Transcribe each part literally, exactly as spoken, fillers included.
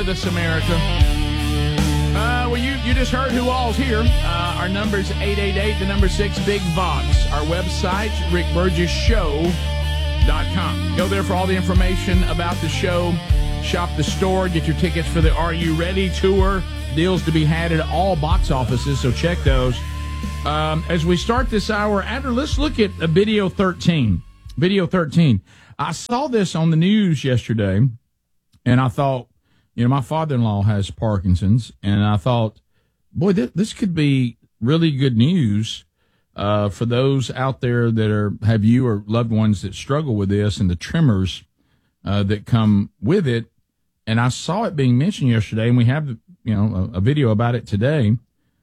with us, America. Uh, well, you, you just heard who all's here. Uh, our number's eight eight eight, the number six, Big Vox. Our website, rick burgess show dot com. Go there for all the information about the show. Shop the store. Get your tickets for the Are You Ready tour. Deals to be had at all box offices, so check those. Um, as we start this hour, Adler, let's look at a video thirteen. Video thirteen. I saw this on the news yesterday, and I thought, you know, my father-in-law has Parkinson's, and I thought, boy, th- this could be really good news uh, for those out there that are have you or loved ones that struggle with this and the tremors uh, that come with it. And I saw it being mentioned yesterday, and we have, you know, a, a video about it today.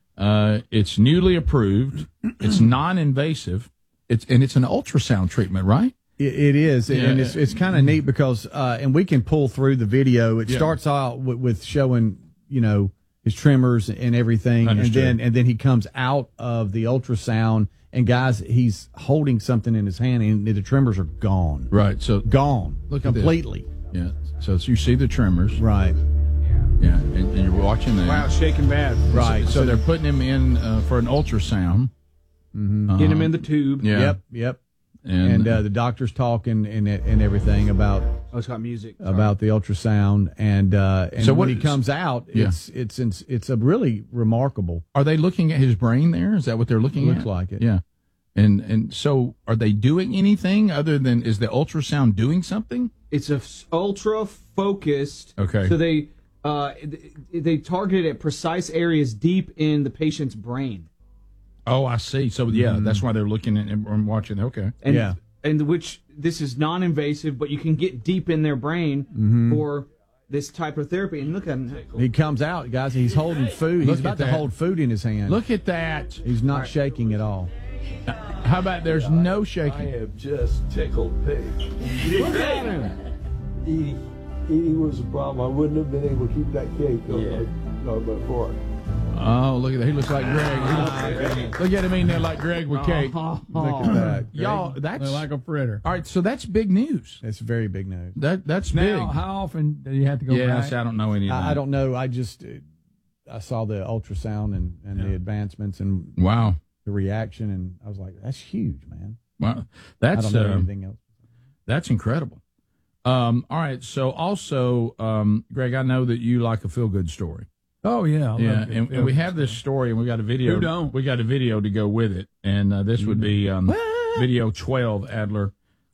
Uh, it's newly approved. It's non-invasive. It's and it's an ultrasound treatment, right? It, it is, Yeah. and it's it's kind of neat because, uh, and we can pull through the video. It Yeah. starts out with, with showing, you know, his tremors and everything, Understood. and then and then he comes out of the ultrasound, and guys, he's holding something in his hand, and the tremors are gone, Right. So gone, Look at this. completely, yeah. So you see the tremors, right, yeah, and, and you're watching that. Wow, shaking bad. right. So, so they're putting him in uh, for an ultrasound. Mhm. Uh, Get him in the tube. Yeah. Yep, yep. And, And uh, the doctor's talking and and everything about Oh, it's got music. Sorry. about the ultrasound, and uh, and So when what he is- comes out, Yeah. it's, it's it's it's a really remarkable. are they looking at his brain there? Is that what they're looking Looks at? like it. Yeah. And and so are they doing anything other than, is the ultrasound doing something? It's a ultra focused. Okay. So they uh they target it at precise areas deep in the patient's brain. Oh, I see. So, yeah, that's why they're looking at and and watching. Okay. And, Yeah. And which this is non-invasive, but you can get deep in their brain Mm-hmm. for this type of therapy. And look at him. He comes out, guys. He's holding food. Look He's at about to that. hold food in his hand. Look at that. He's not shaking at all. How about there's no I shaking? have just tickled pink. Look at him. Eating, eating was a problem. I wouldn't have been able to keep that cake Yeah. uh, uh, before. Oh, look at that. He looks like Greg. He looks, look at him in there like Greg with cake. Look at that. Y'all, that's They're like a fritter. all right. So that's big news. It's very big news. That that's Now, big. how often do you have to go Yes, back? I don't know any of that. I, I don't know. I just uh, I saw the ultrasound and, and the advancements and Wow. the reaction, and I was like, "That's huge, man." Wow. I That's don't know uh, anything else. that's incredible. Um, all right. So also, um, Greg, I know that you like a feel good story. Oh, yeah. I love Yeah, it. and, and we have this story, and we got a video. Who don't? We got a video to go with it, and uh, this would be um, video twelve, Adler.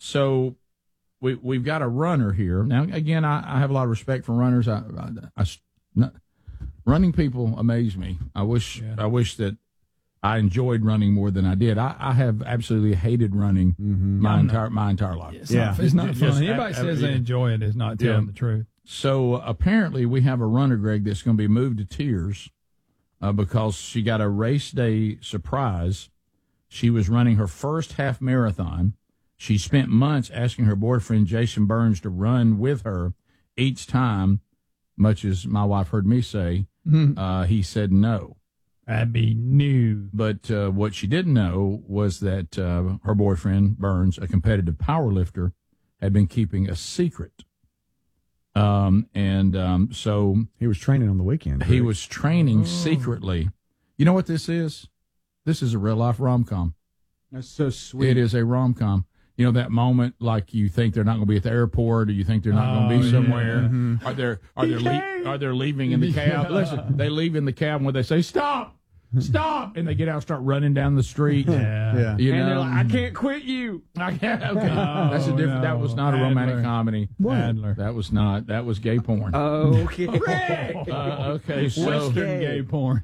So we we've got a runner here. Now, again, I, I have a lot of respect for runners. I, I, I not, running people amaze me. I wish Yeah. I wish that I enjoyed running more than I did. I, I have absolutely hated running my entire my entire life. It's Yeah. not, it's not Just- fun. just Anybody ab- says yeah. they enjoy it is not Yeah. telling the truth. So uh, apparently, we have a runner, Greg, that's going to be moved to tears uh, because she got a race day surprise. She was running her first half marathon. She spent months asking her boyfriend, Jason Burns, to run with her each time, much as my wife heard me say. Uh, he said no. That'd be new. But uh, what she didn't know was that uh, her boyfriend, Burns, a competitive power lifter, had been keeping a secret. Um, and um, so He was training on the weekend. he Greg. was training secretly. You know what this is? This is a real life rom com. That's so sweet. It is a rom com. You know that moment, like you think they're not going to be at the airport, or you think they're not Oh, going to be yeah. somewhere. Mm-hmm. Are they are they le- are they leaving in the cab? Listen, they leave in the cab when they say stop, stop, and they get out and start running down the street. Yeah. Yeah. You And know, they're like, I can't quit you. I can't- okay, that's a Oh, different. That was not a no. romantic Adler. comedy. Adler. That was not. That was gay porn. Okay. Uh, okay, so Western gay porn.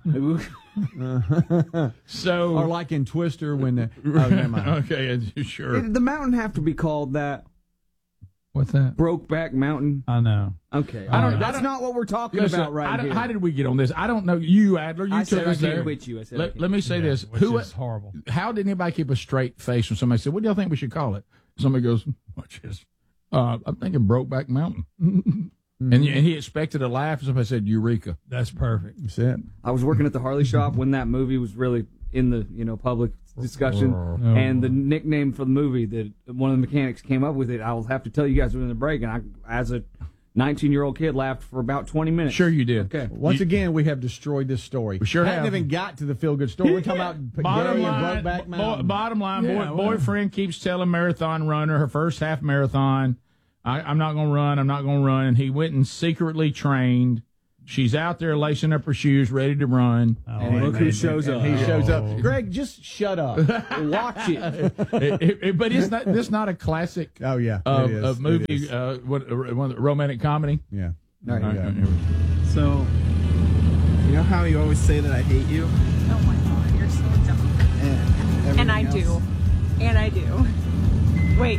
so Or like in Twister when the oh, never mind. okay, and sure. Did the mountain have to be called that? What's that? Brokeback Mountain? I know. Okay. I don't- I That's don't- not what we're talking Listen, about right I don't- here. how did we get on this? I don't know. You, Adler, you I took said I us can't there. quit you. I said I Let, can't. let me say Yeah, this: which Who? is horrible. How did anybody keep a straight face when somebody said, "What do y'all think we should call it?" Somebody goes, "Which is, uh, I'm thinking Brokeback Mountain," and, and he expected a laugh. And somebody said, "Eureka!" That's perfect. That's it. I was working at the Harley shop when that movie was really in the you know public discussion, and the nickname for the movie that one of the mechanics came up with it. I'll have to tell you guys within the break. And I, as a nineteen-year-old kid laughed for about twenty minutes. Sure you did. Okay. Once You- again, we have destroyed this story. We sure Hadn't have. even got to the feel good story. We're talking about Bottom Gary line, and Brokeback bo- Mountain. bottom line, Yeah, boy, well. boyfriend keeps telling marathon runner her first half marathon, I, I'm not going to run, I'm not going to run. And he went and secretly trained. She's out there lacing up her shoes, ready to run. Oh, And look who man. shows up. He shows up. Oh. Greg, just shut up. Watch it. It- it- it- but it's not. This not a classic Oh yeah, of, it is. of It movie, is. uh, what, uh, one- romantic comedy. Yeah. All right, There you All right, go. So, you know how you always say that I hate you? Oh my god, you're so dumb. And, And I everything do. else? And I do. Wait.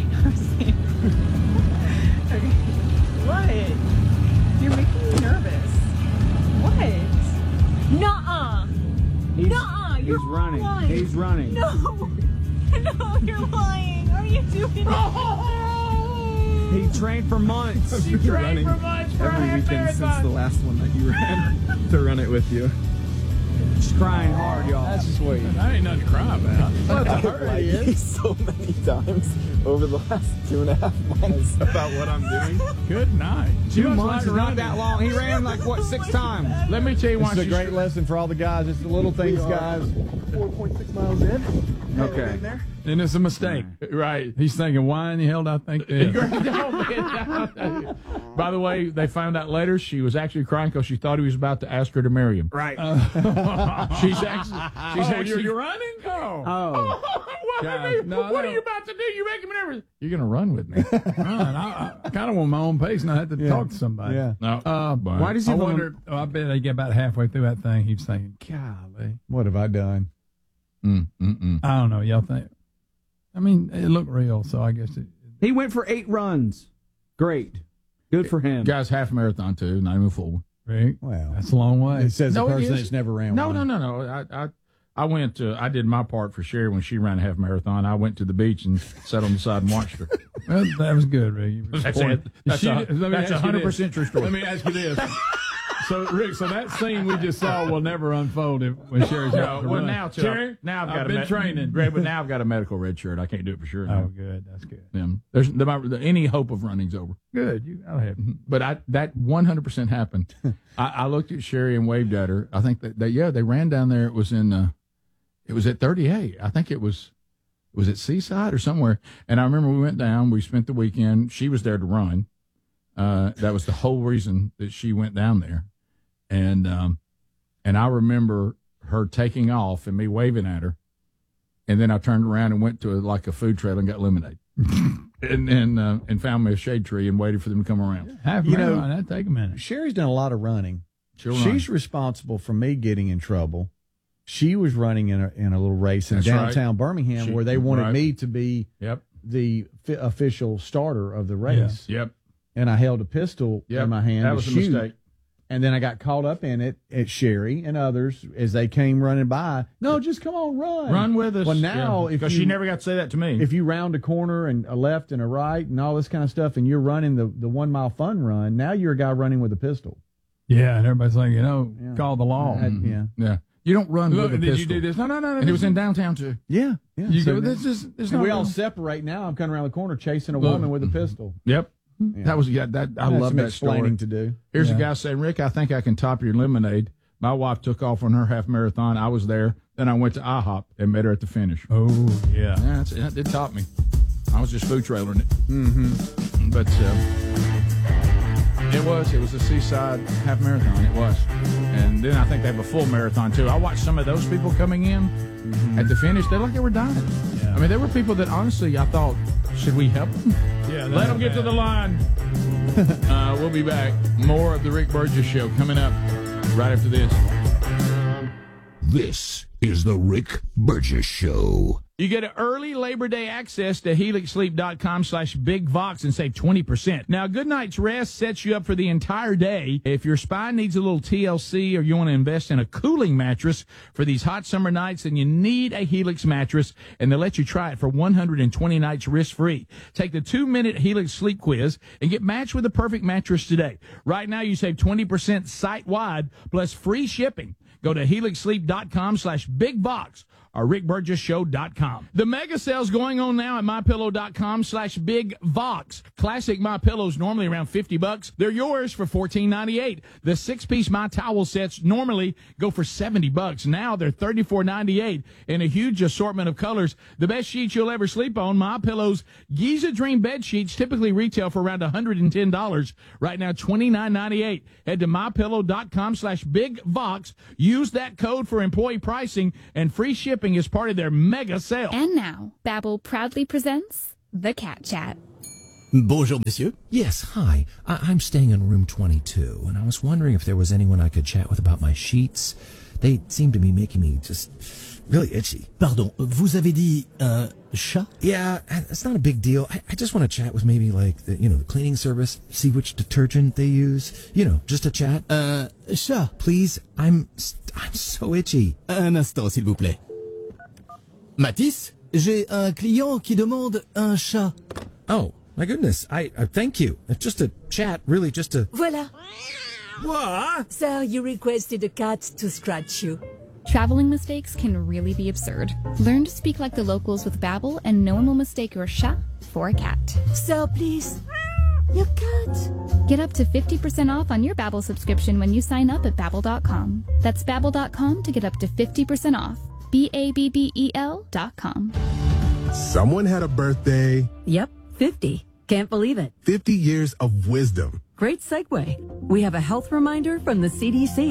Okay. What? You're making me nervous. What? Nuh-uh. He's, Nuh-uh. he's You're running. lying. He's running. No. No, you're lying. Are you doing it? He trained for months. You've been running every weekend since the last one that you ran to run it with you. He's trying hard, y'all. That's sweet. That ain't nothing to cry about. I've like you so many times over the last two and a half months about what I'm doing. Good night. She Two was months is like not running. that long. He ran like, what, six times? Let me tell you why This is a she's great lesson for all the guys. It's the little things, guys. four point six miles in. Okay. In there. And it's a mistake. right. He's thinking, why in the hell did I think this? By the way, they found out later she was actually crying because she thought he was about to ask her to marry him. Right. She's actually, she's Oh, actually you're running? Oh. Oh. what, Guys, no, what are no. you about to do? You making me nervous. You're gonna run with me. Run. I, I kind of want my own pace and I have to Yeah. talk to somebody. Yeah. No. Uh, But- Why does he I want wonder, oh, I bet they get about halfway through that thing. He's thinking, golly. What have I done? Mm, mm, mm. I don't know. Y'all think? I mean, it looked real, so I guess it. He went for eight runs. Great. Good for him. Guys, half marathon too, not even full. Rick, Well, that's a long way. it says No, the it person is. that's never ran No, one. no, no, no. I, I, I went to. I did my part for Sherry when she ran a half marathon. I went to the beach and sat on the side and watched her. Well, that was good, Rick. You were That's supporting- it. That's She- a- let me that's ask you a hundred this. percent true story. Let me ask you this. So, Rick, so that scene we just saw will never unfold if, when Sherry's No, out to well run. now, too, Sherry, now I've got I've a been med- training. Greg, but now I've got a medical red shirt. I can't do it for sure. Oh, Now. good. That's good. Yeah. There's there, any hope of running's over. Good. You go ahead. But I that one hundred percent happened. I, I looked at Sherry and waved at her. I think that, that yeah, they ran down there. It was in uh, it was at thirty-eight. I think it was was it Seaside or somewhere. And I remember we went down. We spent the weekend. She was there to run. Uh, that was the whole reason that she went down there. And um, and I remember her taking off and me waving at her. And then I turned around and went to a, like a food trailer and got lemonade. and and uh, and found me a shade tree and waited for them to come around. Half You know- marathon, that'd take a minute. Sherry's done a lot of running. She'll run. She's responsible for me getting in trouble. She was running in a, in a little race in That's downtown Birmingham She- where they wanted right. me to be Yep. the fi- official starter of the race. Yep. And I held a pistol Yep. in my hand That to was a shoot. mistake. And then I got caught up in it at Sherry and others as they came running by. No, just come on, run. Run with us. Well, now if because you, she never got to say that to me. if you round a corner and a left and a right and all this kind of stuff, and you're running the, the one mile fun run, now you're a guy running with a pistol. Yeah, and everybody's like, you know, Yeah. call the law. I- yeah, yeah, you don't run Look, with a did pistol. you do this? No, no, no. no And it was in downtown too. yeah, yeah. You So go, now- this is, this and not we all real. separate now. I'm coming around the corner chasing a Look. woman with a pistol. Yep. Yeah. That was yeah. That I I had love some that explaining story. to do. Here's Yeah. a guy saying, "Rick, I think I can top your lemonade." My wife took off on her half marathon. I was there. Then I went to IHOP and met her at the finish. Oh, yeah. Yeah, that's, that did top me. I was just food trailering it. Mm-hmm. But uh, it was. It was a Seaside half marathon. It was. And then I think they have a full marathon, too. I watched some of those people coming in at the finish. They looked like they were dying. Yeah. I mean, there were people that, honestly, I thought, should we help them? Yeah, Let them get to the line. uh, we'll be back. More of the Rick Burgess Show coming up right after this. This is the Rick Burgess Show. You get an early Labor Day access to helix sleep dot com slash big vox and save twenty percent. Now, a good night's rest sets you up for the entire day. If your spine needs a little T L C or you want to invest in a cooling mattress for these hot summer nights, then you need a Helix mattress, and they'll let you try it for one hundred twenty nights risk-free. Take the two-minute Helix sleep quiz and get matched with the perfect mattress today. Right now, you save twenty percent site-wide plus free shipping. Go to helix sleep dot com slash big vox or rick burgess show dot com. The mega sale's going on now at my pillow dot com slash big vox. Classic My Pillows normally around fifty bucks. They're yours for fourteen ninety-eight. The six-piece My Towel sets normally go for seventy bucks. Now they're thirty-four ninety-eight in a huge assortment of colors. The best sheets you'll ever sleep on. My Pillow's Giza Dream bed sheets typically retail for around one hundred ten dollars. Right now, twenty-nine ninety-eight. Head to my pillow dot com slash big vox. Use that code for employee pricing, and free shipping is part of their mega sale. And now, Babbel proudly presents The Cat Chat. Bonjour, monsieur. Yes, hi. I- I'm staying in room twenty-two, and I was wondering if there was anyone I could chat with about my sheets. They seem to be making me just really itchy. Pardon, vous avez dit un chat? Yeah, it's not a big deal. I, I just want to chat with maybe like the, you know, the cleaning service, see which detergent they use. You know, just a chat. Un chat. Please, I'm I'm so itchy. Un instant, s'il vous plaît. Mathis, j'ai un client qui demande un chat. Oh, my goodness. I, I thank you. It's just a chat, really, just a... Voila. What? Sir, you requested a cat to scratch you. Traveling mistakes can really be absurd. Learn to speak like the locals with Babbel, and no one will mistake your chat for a cat. Sir, please. Your cat. Get up to fifty percent off on your Babbel subscription when you sign up at babbel dot com. That's babbel dot com to get up to fifty percent off. B A B B E L dot com. Someone had a birthday. Yep, fifty. Can't believe it. fifty years of wisdom. Great segue. We have a health reminder from the C D C.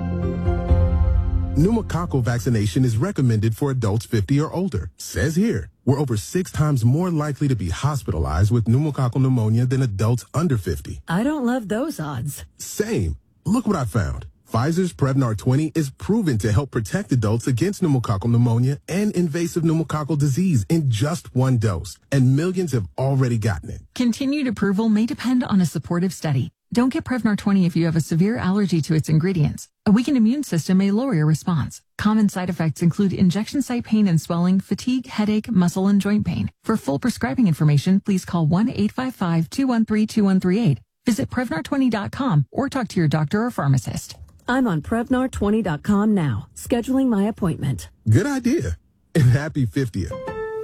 Pneumococcal vaccination is recommended for adults fifty or older. Says here, we're over six times more likely to be hospitalized with pneumococcal pneumonia than adults under fifty. I don't love those odds. Same. Look what I found. Pfizer's Prevnar twenty is proven to help protect adults against pneumococcal pneumonia and invasive pneumococcal disease in just one dose, and millions have already gotten it. Continued approval may depend on a supportive study. Don't get Prevnar twenty if you have a severe allergy to its ingredients. A weakened immune system may lower your response. Common side effects include injection site pain and swelling, fatigue, headache, muscle, and joint pain. For full prescribing information, please call one eight five five, two one three, two one three eight. Visit Prevnar twenty dot com or talk to your doctor or pharmacist. I'm on Prevnar twenty dot com now, scheduling my appointment. Good idea. And happy fiftieth.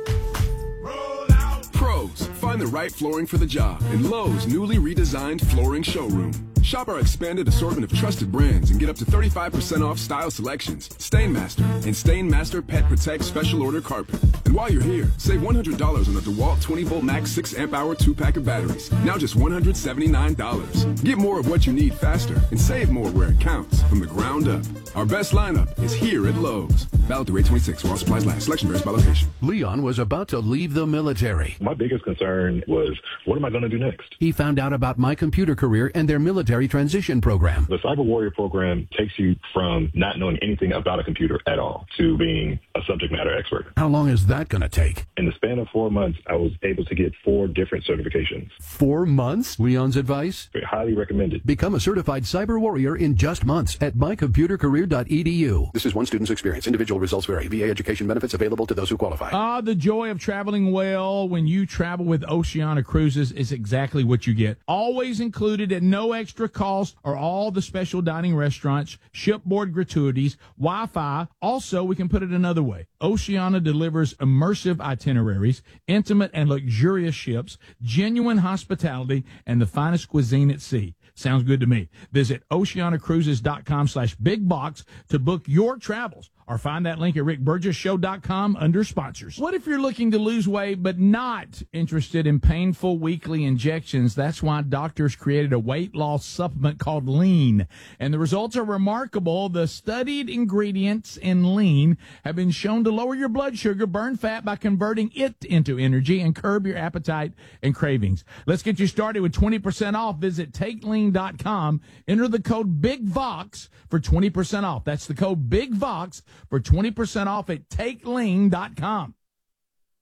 Pros, find the right flooring for the job in Lowe's newly redesigned flooring showroom. Shop our expanded assortment of trusted brands and get up to thirty-five percent off style selections, Stainmaster, and Stainmaster Pet Protect Special Order Carpet. And while you're here, save one hundred dollars on the DeWalt twenty volt max six amp hour two-pack of batteries. Now just one hundred seventy-nine dollars. Get more of what you need faster and save more where it counts from the ground up. Our best lineup is here at Lowe's. Valid through eight twenty-six while supplies last. Selection varies by location. Leon was about to leave the military. My biggest concern was, what am I going to do next? He found out about My Computer Career and their military transition program. The Cyber Warrior program takes you from not knowing anything about a computer at all to being a subject matter expert. How long is that going to take? In the span of four months, I was able to get four different certifications. Four months? Leon's advice? Highly recommended. Become a certified cyber warrior in just months at my computer career dot e d u. This is one student's experience. Individual results vary. V A education benefits available to those who qualify. Ah, the joy of traveling well when you travel with Oceana Cruises is exactly what you get. Always included at no extra cost are all the special dining restaurants, shipboard gratuities, Wi-Fi. Also, we can put it another way. Oceana delivers immersive itineraries, intimate and luxurious ships, genuine hospitality, and the finest cuisine at sea. Sounds good to me. Visit oceana cruises dot com slash big box to book your travels, or find that link at rick burgess show dot com under sponsors. What if you're looking to lose weight but not interested in painful weekly injections? That's why doctors created a weight loss supplement called Lean, and the results are remarkable. The studied ingredients in Lean have been shown to lower your blood sugar, burn fat by converting it into energy, and curb your appetite and cravings. Let's get you started with twenty percent off. Visit take lean dot com. Enter the code BIGVOX for twenty percent off. That's the code BIGVOX for twenty percent off at take lean dot com.